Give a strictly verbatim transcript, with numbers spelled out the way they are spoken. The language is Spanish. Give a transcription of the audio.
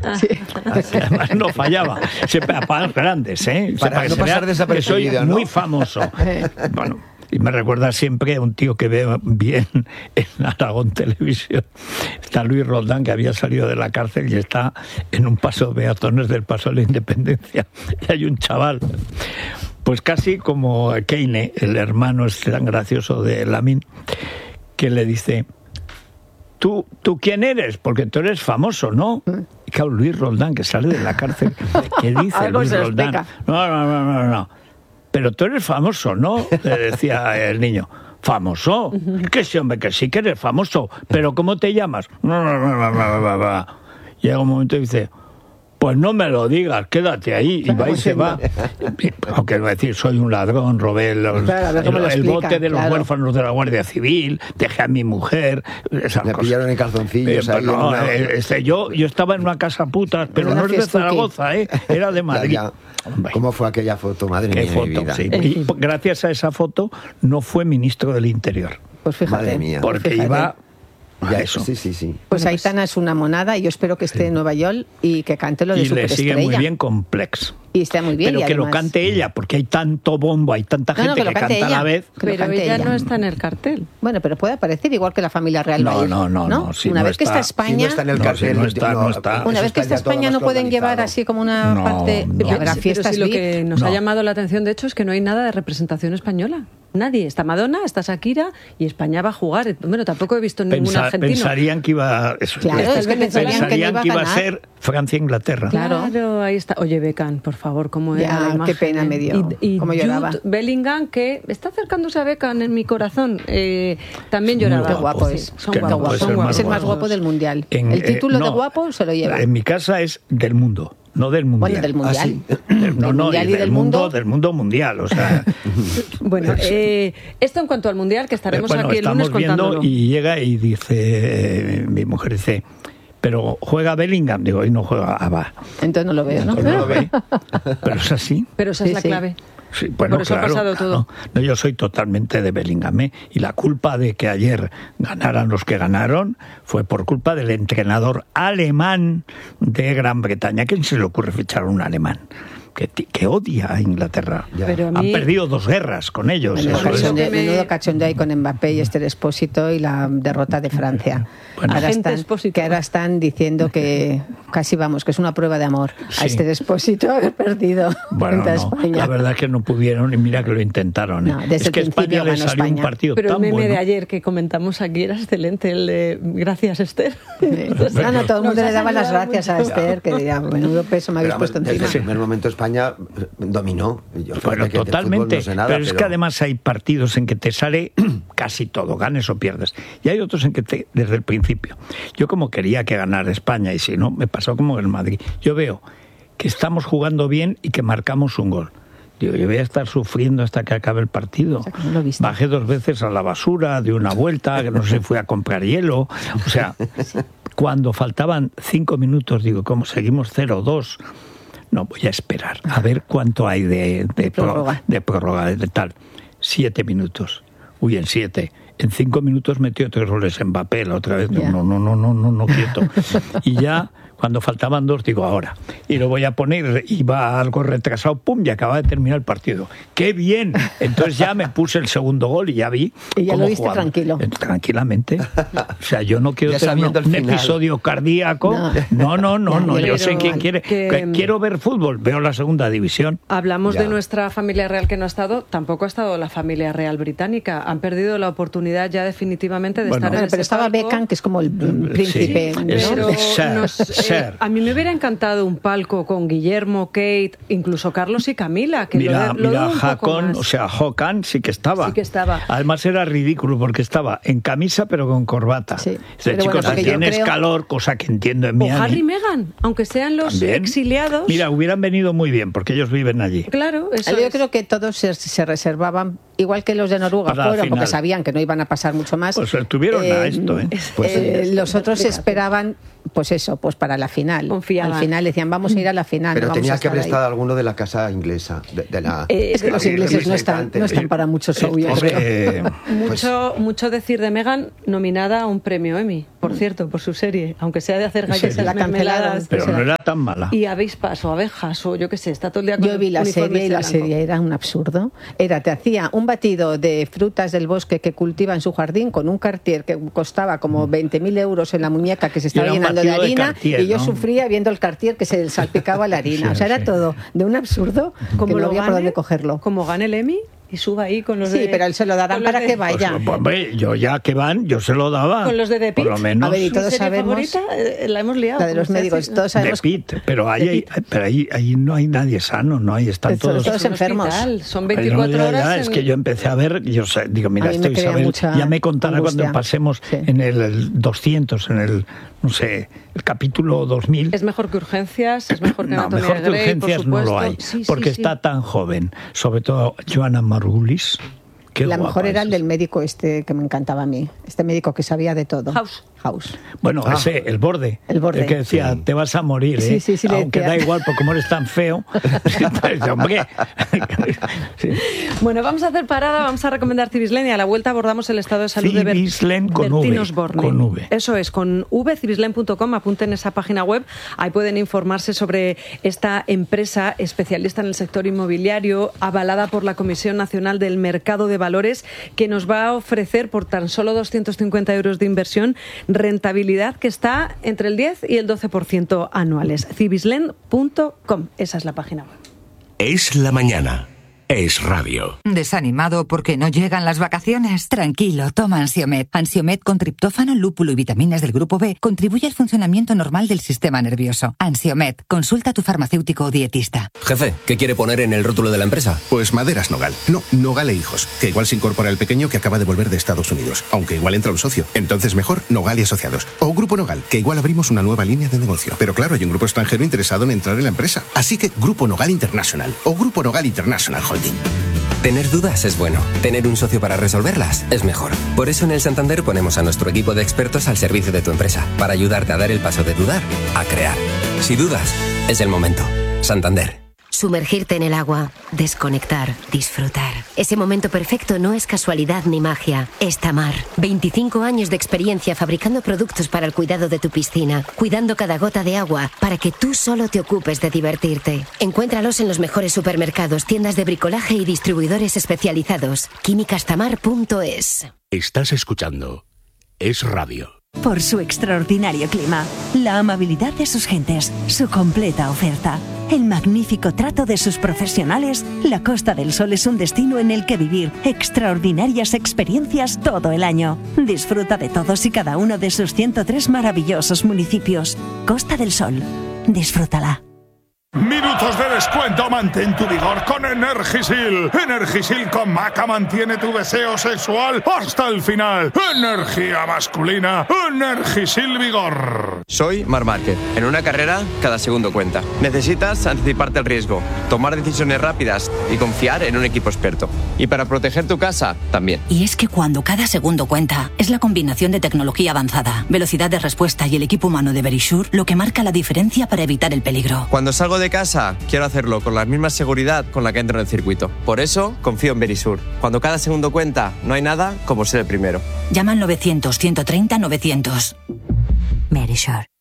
Sí. Además no fallaba. Siempre a palos grandes, ¿eh? Para, para no pasar desapercibido, que soy ¿no? muy famoso. Bueno, y me recuerda siempre a un tío que veo bien en Aragón Televisión. Está Luis Roldán, que había salido de la cárcel y está en un paso de peatones del Paso de la Independencia. Y hay un chaval, pues casi como Keine, el hermano este tan gracioso de Lamin, que le dice: ¿Tú, ¿Tú quién eres? Porque tú eres famoso, ¿no? Y claro, Luis Roldán, que sale de la cárcel, ¿qué dice Luis Roldán? No, no, no, no, no. Pero tú eres famoso, ¿no? Le decía el niño. ¿Famoso? Que sí, hombre, que sí que eres famoso. ¿Pero cómo te llamas? No, no, no, no, no, no, no. Llega un momento y dice: pues no me lo digas, quédate ahí. Y va y se va. Aunque va a decir, soy un ladrón, robé los, claro, el, el bote de los claro. huérfanos de la Guardia Civil, dejé a mi mujer. Esas Le cosas. pillaron en calzoncillos. Eh, ahí no, en una... este, yo, yo estaba en una casa puta, pero no es de Zaragoza, ¿eh? Era de Madrid. Ya, ya. ¿Cómo fue aquella foto? Madre ¿Qué mía, foto? mi vida. Sí. Y gracias a esa foto no fue ministro del Interior. Pues fíjate. Madre mía. Porque fíjate. iba... Ya, eso. Sí, sí, sí. Pues Aitana es una monada y yo espero que esté Sí. en Nueva York y que cante lo de Y le Superestrella. sigue muy bien con Plex. Y está muy bien. Pero y que además... lo cante ella, porque hay tanto bombo, hay tanta No, no, gente que lo que cante canta ella. a la vez. Que lo Pero cante ella, ella no está en el cartel. Bueno, pero puede aparecer igual que la familia real. No, va a ir, no, no, no, si Una no vez que está- está Si España... no está en el No, cartel, si no está, no está. Una eso vez que está ya todo España más no pueden globalizado. llevar así como una No, parte... no. Habrá Sí, fiestas pero si lo V I P. que nos No. ha llamado la atención, de hecho, es que no hay nada de representación española. Nadie. Está Madonna, está Shakira y España va a jugar. Bueno, tampoco he visto ningún Pensa- argentino. pensarían que iba, eso, Claro, es es que pensarían que no pensarían iba a que iba a ganar. ser Francia-Inglaterra. Claro. Claro, ahí está. Oye, Beckham, por favor, cómo Ya, era la qué imagen. pena me dio, Y, y cómo lloraba. Jude Bellingham, que está acercándose a Beckham en mi corazón, eh, también Muy lloraba. Qué guapo, guapo sí. es. Son Que no Qué guapos, puede guapo. ser más Es el más guapo. guapo del mundial. En- el título eh, de no, guapo se lo lleva. En mi casa es del mundo, no del mundial. Bueno, del mundial. Ah, Del- no, Del no, mundial y y del del mundo, mundo. del mundo mundial, o sea. Bueno, eh, esto en cuanto al Mundial, que estaremos bueno, aquí el lunes estamos viendo contándolo. y llega y dice, eh, mi mujer dice, pero juega Bellingham, digo, y no juega, ah, va. Entonces no lo veo, ¿no? Pues no lo ve. Pero es así. Pero esa Sí, es la sí. clave. Sí, bueno, Por eso ha claro, pasado claro. todo. No, yo soy totalmente de Bellingham, ¿eh? Y la culpa de que ayer ganaran los que ganaron fue por culpa del entrenador alemán de Gran Bretaña. ¿A quién se le ocurre fichar a un alemán? Que, que odia a Inglaterra. Ya. Pero a mí- Han perdido dos guerras con ellos. Menudo eso es. cachondeo. cachondeo, que me- menudo cachondeo ahí con Mbappé y Esther Expósito y la derrota de Francia. Bueno. ahora Agente están, Expósito. que ahora están diciendo que casi vamos, que es una prueba de amor Sí. a Esther Expósito haber perdido Bueno, frente a no, España. la verdad es que no pudieron y mira que lo intentaron. ¿eh? No, desde es el que a España principio le ganó salió un España. partido Pero el tan meme bueno. de ayer que comentamos aquí era excelente, el de gracias, Esther. Ah, no, todo el mundo Nos le has daba las ayudado gracias a mucho. Esther, que diría, menudo peso me habéis Pero, puesto desde encima. el primer momento España eh, dominó. Yo, fíjate Bueno, que de fútbol totalmente. no sé nada, pero es que además hay partidos en que te sale casi todo, ganes o pierdes. Y hay otros en que te, desde el principio. Yo como quería que ganara España, y si no, me pasó como el Madrid. Yo veo que estamos jugando bien y que marcamos un gol. Digo, yo voy a estar sufriendo hasta que acabe el partido. O sea, que no lo viste. Bajé dos veces a la basura de una vuelta, que no sé, fui a comprar hielo. O sea, cuando faltaban cinco minutos, digo, ¿cómo seguimos cero dos? No, voy a esperar a ver cuánto hay de, de, De prórroga. pro- de prórroga, de tal. Siete minutos. Uy, en siete. En cinco minutos metió tres goles en papel otra vez. Ya. No, no, no, no, no, no, quieto. Y ya, cuando faltaban dos, digo, ahora. Y lo voy a poner, iba algo retrasado, pum, y acaba de terminar el partido. ¡Qué bien! Entonces ya me puse el segundo gol y ya vi Y ya cómo lo viste jugaban. tranquilo. Eh, Tranquilamente. O sea, yo no quiero Ya tener sabiendo un, el un final. episodio cardíaco. No. No, no, no, Ya, no. yo Yo pero sé quién quiere. que- que quiero ver fútbol, veo la segunda división. Hablamos Ya. de nuestra familia real que no ha estado, tampoco ha estado la familia real británica. Han perdido la oportunidad ya definitivamente de Bueno. estar en Bueno, ese pero estaba palco. Beckham, que es como el Sí. príncipe. ¿no? Es- Pero Ser, nos- eh, ser. a mí me hubiera encantado un palco con Guillermo, Kate, incluso Carlos y Camila, que Mira, lo, de- lo mira, veo un poco Hakon, más. o sea, Hokan sí que estaba. Sí que estaba. Además era ridículo porque estaba en camisa pero con corbata. Sí. Dice, Pero chicos, bueno, porque si yo tienes creo- calor, cosa que entiendo en O Miami. Harry y Meghan, aunque sean los también. exiliados. Mira, hubieran venido muy bien porque ellos viven allí. Claro, eso Yo es. creo que todos se, se reservaban, igual que los de Noruega Para la fueron, porque final. sabían que no iban a pasar mucho más. Pues estuvieron a esto, ¿eh? Pues Eh, sí. los otros esperaban, pues eso, pues para la final. Confiaban. Al final decían, vamos a ir a la final. Pero no vamos a tenía que haber estar ahí. estado alguno de la casa inglesa. De, de la, Eh, Es que los de- ingleses no están, representante. no están para mucho show, yo Hombre, creo. eh, Mucho, mucho decir de Meghan nominada a un premio Emmy. por cierto, por su serie, aunque sea de hacer galletas serie? La mermeladas. Pero no era tan mala. Y avispas o abejas o yo qué sé, está todo el día con Yo vi la uniformes serie y de la blanco. serie era un absurdo. Era, te hacía un batido de frutas del bosque que cultiva en su jardín con un Cartier que costaba como veinte mil euros en la muñeca que se estaba era un llenando de batido de harina Cartier, y yo ¿no? sufría viendo el Cartier que se salpicaba la harina. Sí, o sea, era sí. todo de un absurdo que no lo había por gane, dónde cogerlo. Como gane el Emmy y suba ahí con los Sí, de... pero él se lo darán con los para de- que vaya. Pues, hombre, yo ya que van, yo se lo daba. Con los de The Por lo Pitt. menos. A ver, y Mi todos serie sabemos favorita, eh, la hemos liado. la de como los se médicos. hace. Todos De sabemos Pitt, pero ahí, de hay- Pitt. pero ahí, ahí no hay nadie sano, no hay, están Todos- todos. todos Es un enfermos. hospital, son Pero veinticuatro ya, ya, horas. Es en- que yo empecé a ver, yo sé, digo, mira, A mí me esto crea Isabel, mucha ya me contará angustia. cuando pasemos Sí. en el doscientos, en el, no sé, el capítulo dos mil. Es mejor que Urgencias, es mejor que No, Anatomía mejor de que Grey, por Urgencias no lo supuesto. hay, Sí, sí, porque sí. está tan joven, sobre todo Joana Margulis. Qué la guapa mejor era es el esa. del médico este que me encantaba a mí. Este médico que sabía de todo. House. House. Bueno, Ah. ese, el borde. El borde. que decía, Sí. te vas a morir, ¿eh? Sí, sí, sí, le Aunque decía. da igual, porque como eres tan feo. Pues, hombre. Sí. Bueno, vamos a hacer parada, vamos a recomendar Cibislen y a la vuelta abordamos el estado de salud de Ber- Cibislen con Bertín V, Osborne. con V. Eso es, con v, cibislen punto com, apunten esa página web, ahí pueden informarse sobre esta empresa especialista en el sector inmobiliario, avalada por la Comisión Nacional del Mercado de Valores, que nos va a ofrecer por tan solo doscientos cincuenta euros de inversión rentabilidad que está entre el diez y el doce por ciento anuales. cibislen punto com, esa es la página web. Es la mañana. Es radio. ¿Desanimado porque no llegan las vacaciones? Tranquilo, toma Ansiomed. Ansiomed con triptófano, lúpulo y vitaminas del grupo B contribuye al funcionamiento normal del sistema nervioso. Ansiomed, consulta a tu farmacéutico o dietista. Jefe, ¿qué quiere poner en el rótulo de la empresa? Pues Maderas Nogal. No, Nogal e Hijos, que igual se incorpora el pequeño que acaba de volver de Estados Unidos, aunque igual entra un socio. Entonces mejor Nogal y Asociados. O Grupo Nogal, que igual abrimos una nueva línea de negocio. Pero claro, hay un grupo extranjero interesado en entrar en la empresa. Así que Grupo Nogal International o Grupo Nogal International Holding. Tener dudas es bueno. Tener un socio para resolverlas es mejor. Por eso en el Santander ponemos a nuestro equipo de expertos al servicio de tu empresa, para ayudarte a dar el paso de dudar a crear. Si dudas, es el momento. Santander. Sumergirte en el agua, desconectar, disfrutar. Ese momento perfecto no es casualidad ni magia, es Tamar. veinticinco años de experiencia fabricando productos para el cuidado de tu piscina, cuidando cada gota de agua para que tú solo te ocupes de divertirte. Encuéntralos en los mejores supermercados, tiendas de bricolaje y distribuidores especializados. químicas tamar punto es. Estás escuchando Es radio. Por su extraordinario clima, la amabilidad de sus gentes, su completa oferta, el magnífico trato de sus profesionales, la Costa del Sol es un destino en el que vivir extraordinarias experiencias todo el año. Disfruta de todos y cada uno de sus ciento tres maravillosos municipios. Costa del Sol, disfrútala. Minutos de descuento, mantén tu vigor con Energisil. Energisil con maca mantiene tu deseo sexual hasta el final. Energía masculina, Energisil Vigor. Soy Marc Márquez. En una carrera, cada segundo cuenta. Necesitas anticiparte al riesgo, tomar decisiones rápidas y confiar en un equipo experto. Y para proteger tu casa, también. Y es que cuando cada segundo cuenta, es la combinación de tecnología avanzada, velocidad de respuesta y el equipo humano de Verisure lo que marca la diferencia para evitar el peligro. Cuando salgo de casa, quiero hacerlo con la misma seguridad con la que entro en el circuito. Por eso, confío en Verisure. Cuando cada segundo cuenta, no hay nada como ser el primero. Llama al novecientos, ciento treinta, novecientos. Verisure.